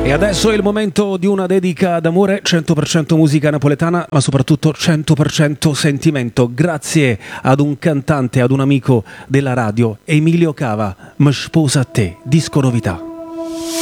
E adesso è il momento di una dedica d'amore, 100% musica napoletana, ma soprattutto 100% sentimento. Grazie ad un cantante, ad un amico della radio, Emilio Cava, Mi sposa a te, disco novità.